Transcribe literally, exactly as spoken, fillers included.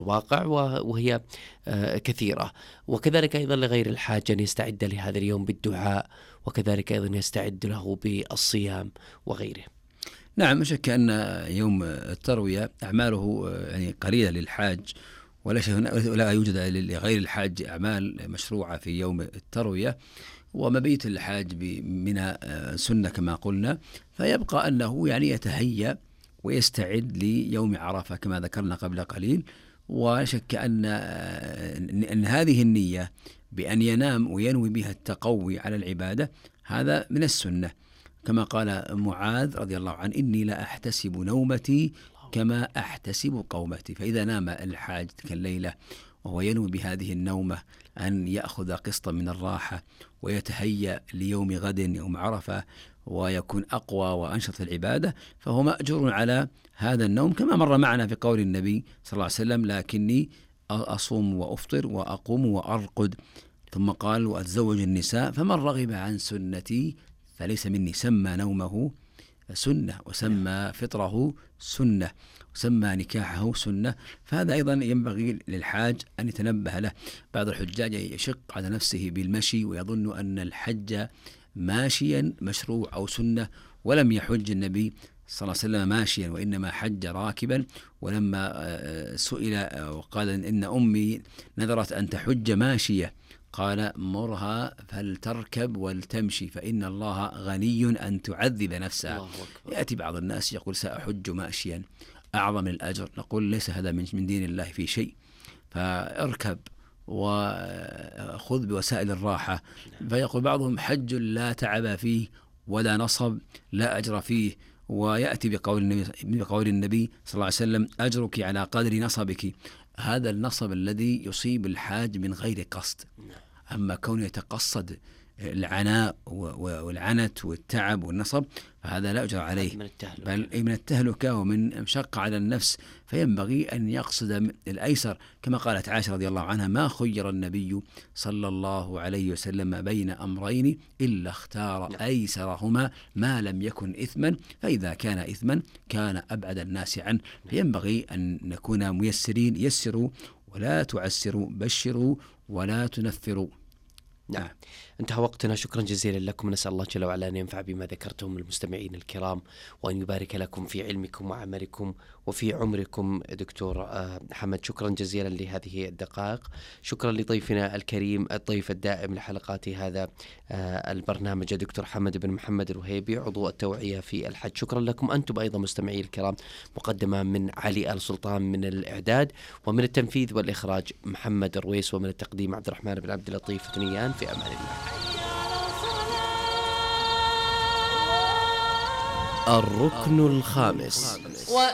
واقع وهي كثيرة. وكذلك أيضا لغير الحاج أن يستعد لهذا اليوم بالدعاء، وكذلك أيضا يستعد له بالصيام وغيره. نعم، شك أن يوم التروية أعماله يعني قليلة للحاج، ولا شيء ولا يوجد لغير الحاج أعمال مشروعة في يوم التروية. ومبيت الحاج من سنة كما قلنا، فيبقى أنه يعني يتهيأ ويستعد ليوم عرفة كما ذكرنا قبل قليل. وشك أن أن هذه النية بأن ينام وينوي بها التقوي على العبادة هذا من السنة، كما قال معاذ رضي الله عنه: إني لا أحتسب نومتي كما أحتسب قومتي. فإذا نام الحاج تلك الليلة وهو ينوي بهذه النومة أن يأخذ قسطا من الراحة ويتهيأ ليوم غد يوم عرفة ويكون أقوى وأنشط العبادة، فهو مأجور على هذا النوم، كما مر معنا في قول النبي صلى الله عليه وسلم: لكني أصوم وأفطر وأقوم وأرقد. ثم قال: وأتزوج النساء، فمن رغب عن سنتي فليس مني. سمى نومه سنة، وسمى فطره سنة، وسمى نكاحه سنة. فهذا أيضا ينبغي للحاج أن يتنبه له. بعض الحجاج يشق على نفسه بالمشي ويظن أن الحج ماشيا مشروع أو سنة، ولم يحج النبي صلى الله عليه وسلم ماشيا، وإنما حج راكبا. ولما سئل وقال إن أمي نذرت أن تحج ماشية، قال: مرها فلتركب ولتمشي فإن الله غني أن تعذب نفسها. يأتي بعض الناس يقول: سأحج ماشيا أعظم الأجر. نقول: ليس هذا من دين الله في شيء، فاركب وخذ بوسائل الراحة. فيقول بعضهم: حج لا تعب فيه ولا نصب، لا أجر فيه. ويأتي بقول النبي, بقول النبي صلى الله عليه وسلم: أجرك على قدر نصبك. هذا النصب الذي يصيب الحاج من غير قصد. أما كونه يتقصد العناء والعنت والتعب والنصب فهذا لا أجر عليه، بل من التهلكة ومن مشقة على النفس. فينبغي أن يقصد الأيسر، كما قالت عائشة رضي الله عنها: ما خير النبي صلى الله عليه وسلم بين أمرين إلا اختار أيسرهما ما لم يكن إثما، فإذا كان إثما كان أبعد الناس عنه. فينبغي أن نكون ميسرين، يسروا ولا تعسروا، بشروا ولا تنفروا. نعم، انتهى وقتنا. شكرا جزيلا لكم، نسأل الله جل وعلا أن ينفع بما ذكرتم المستمعين الكرام، وأن يبارك لكم في علمكم وعملكم وفي عمركم. دكتور حمد، شكرا جزيلا لهذه الدقائق. شكرا لضيفنا الكريم الضيف الدائم لحلقات هذا البرنامج دكتور حمد بن محمد الوهيبي، عضو التوعية في الحج. شكرا لكم أنتم أيضا مستمعي الكرام. مقدمة من علي آل سلطان من الإعداد، ومن التنفيذ والإخراج محمد الرويس، ومن التقديم عبد الرحمن بن عبد اللطيف ثنيان. في أمان الله. الركن الخامس.